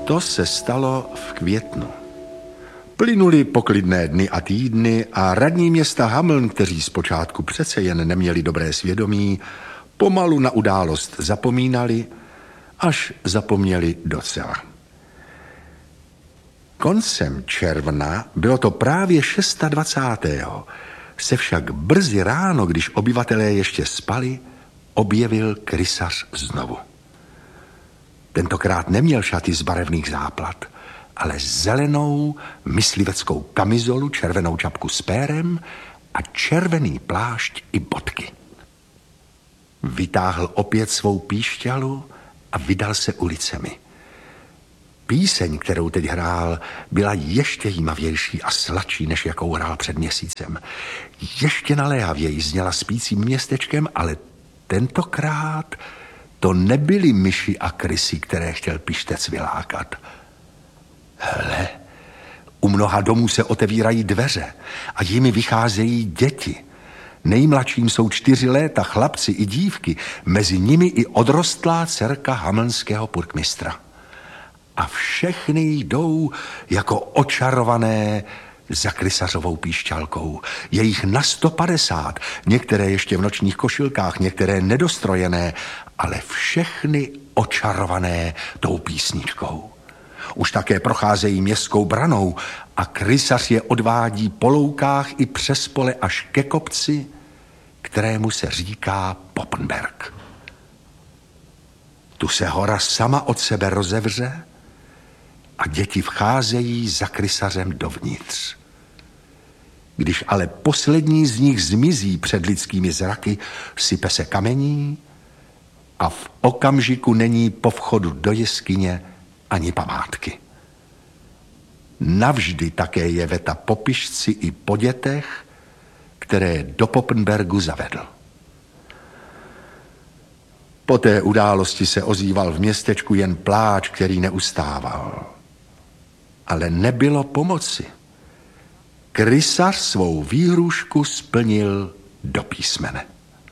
To se stalo v květnu. Plynuly poklidné dny a týdny a radní města Hameln, kteří zpočátku přece jen neměli dobré svědomí, pomalu na událost zapomínali, až zapomněli docela. Koncem června, bylo to právě 26. se však brzy ráno, když obyvatelé ještě spali, objevil krysař znovu. Tentokrát neměl šaty z barevných záplat, ale zelenou mysliveckou kamizolu, červenou čapku s pérem a červený plášť i bodky. Vytáhl opět svou píšťalu a vydal se ulicemi. Píseň, kterou teď hrál, byla ještě jímavější a sladší, než jakou hrál před měsícem. Ještě naléhavěji zněla spícím městečkem, ale tentokrát to nebyly myši a krysy, které chtěl pištec vylákat. Hele, u mnoha domů se otevírají dveře a jimi vycházejí děti. Nejmladším jsou 4 léta, chlapci i dívky, mezi nimi i odrostlá dcerka hamelnského purkmistra. A všechny jdou jako očarované za krysařovou píšťalkou. Je jich na 150, některé ještě v nočních košilkách, některé nedostrojené, ale všechny očarované tou písničkou. Už také procházejí městskou branou a krysař je odvádí po loukách i přes pole až ke kopci, kterému se říká Poppenberg. Tu se hora sama od sebe rozevře a děti vcházejí za krysařem dovnitř. Když ale poslední z nich zmizí před lidskými zraky, sype se kamení a v okamžiku není po vchodu do jeskyně ani památky. Navždy také je veta po pišci i po dětech, které do Poppenbergu zavedl. Po té události se ozýval v městečku jen pláč, který neustával. Ale nebylo pomoci. Krysař svou výhrůžku splnil do písmene.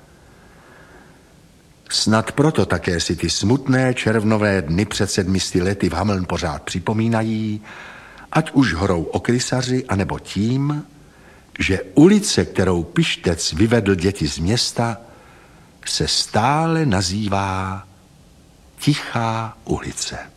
Snad proto také si ty smutné červnové dny před 700 lety v Hameln pořád připomínají, ať už horou o krysaři, anebo tím, že ulice, kterou pištec vyvedl děti z města, se stále nazývá Tichá ulice.